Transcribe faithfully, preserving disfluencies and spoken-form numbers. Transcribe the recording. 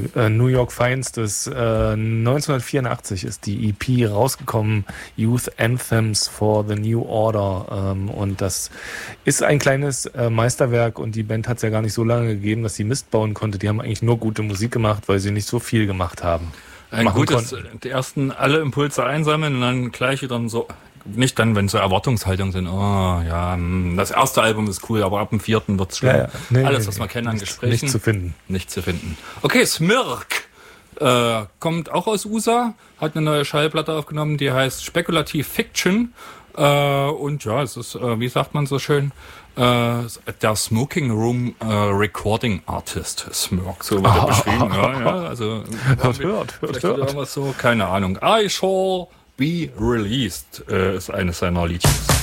äh, New York Findstes. Äh, neunzehnhundertvierundachtzig ist die E P rausgekommen, Youth Anthems for the New Order. Ähm, und das ist ein kleines äh, Meisterwerk und die Band hat es ja gar nicht so lange gegeben, dass sie Mist bauen konnte. Die haben eigentlich nur gute Musik gemacht, weil sie nicht so viel gemacht haben. Ein gutes, konnten. Die ersten alle Impulse einsammeln und dann gleich wieder so... Nicht dann, wenn so Erwartungshaltungen sind, oh ja, das erste Album ist cool, aber ab dem vierten wird's schlimm. Ja, ja. Nee, Alles, nee, was wir kennen an Gesprächen. Nicht zu finden. Nicht zu finden. Okay, Smirk äh, kommt auch aus U S A, hat eine neue Schallplatte aufgenommen, die heißt Speculative Fiction. Äh, und ja, es ist, äh, wie sagt man so schön, äh, der Smoking Room äh, Recording Artist, Smirk, so wird er beschrieben. Ja, ja, also, hört, hört, hört, hört. Irgendwas so, keine Ahnung. I shall be released äh, ist eines seiner Liedchen.